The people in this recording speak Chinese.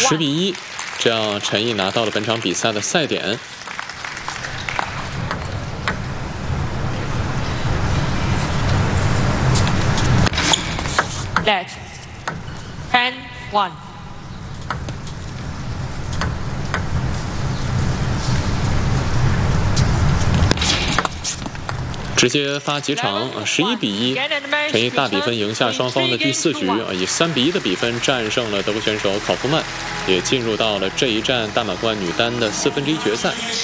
10比1，这样陈毅拿到了本场比赛的赛点。 Let 10-1。 直接发几场，11比1，陈毅大比分赢下双方的第4局，以3比1的比分战胜了德国选手考夫曼，也进入到了这一站大满贯女单的1/4决赛。